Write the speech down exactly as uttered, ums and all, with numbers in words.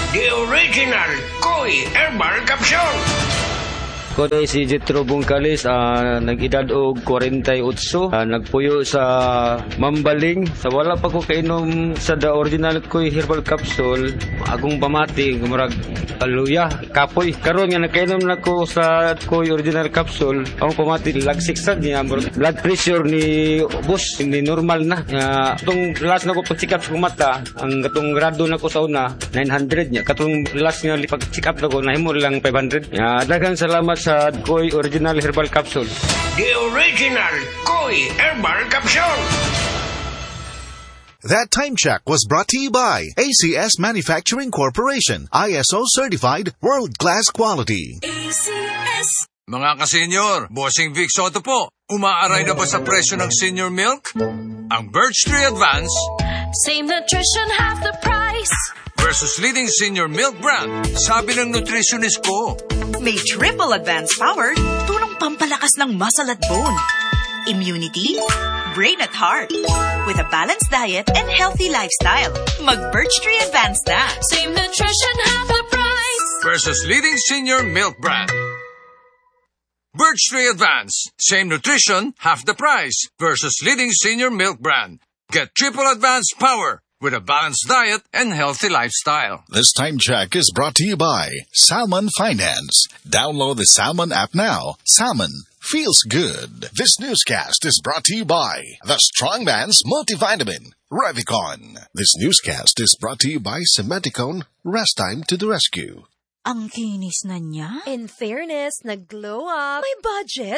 The original Koi Herbal Capsule. Ko day si Jetro Bungkalis, uh, nag-edad og forty-eight, uh, nagpuyo sa Mambaling. Sa wala pa ko kainom sa the original Koi Herbal Capsule, akong pamati, gumurag aluya, kapoy. Karon nga nakainom na ko sa Koi Original Capsule, akong pamati, lagsiksan niya, blood pressure ni boss, hindi normal na. Uh, itong last na ko pag-check-up sa mata, ang katong grado na ko sa una, nine hundred niya. Katong last nga pag-check-up na ko, nahimo lang five hundred. Uh, daghang salamat sa sa Koi Original Herbal Capsule. The original Koi Herbal Capsule. That time check was brought to you by A C S Manufacturing Corporation, I S O certified, world-class quality. A C S. Mga ka-senior, Bossing Vic Soto po. Umaaray na ba sa presyo ng senior milk? Ang Birch Tree Advance, Same nutrition, half the price. Versus leading senior milk brand, sabi ng nutritionist ko. May triple advanced power, tulong pampalakas ng muscle at bone, immunity, brain at heart. With a balanced diet and healthy lifestyle, mag-Birch Tree Advance na. Same nutrition, half the price. Versus leading senior milk brand. Birch Tree Advance, same nutrition, half the price. Versus leading senior milk brand. Get triple advanced power with a balanced diet and healthy lifestyle. This time check is brought to you by Salmon Finance. Download the Salmon app now. Salmon feels good. This newscast is brought to you by the Strongman's Multivitamin, Revicon. This newscast is brought to you by Cementicone. Rest time to the rescue. Ang kinis na niya. In fairness, nag-glow up. May budget?